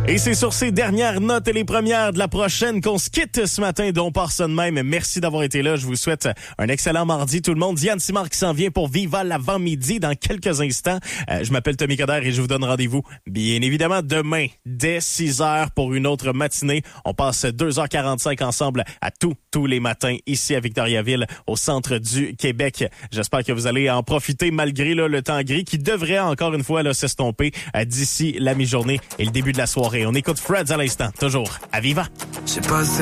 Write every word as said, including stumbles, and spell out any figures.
Et c'est sur ces dernières notes et les premières de la prochaine qu'on se quitte ce matin, dont part ça de même. Merci d'avoir été là. Je vous souhaite un excellent mardi, tout le monde. Diane Simard qui s'en vient pour Viva l'avant-midi dans quelques instants. Euh, je m'appelle Tommy Coderre et je vous donne rendez-vous, bien évidemment, demain, dès six heures pour une autre matinée. On passe deux heures quarante-cinq ensemble à tous, tous les matins ici à Victoriaville, au centre du Québec. J'espère que vous allez en profiter malgré là, le temps gris qui devrait encore une fois là, s'estomper euh, d'ici la mi-journée et le début de la soirée. On écoute Freds à l'instant, toujours à Viva. C'est pas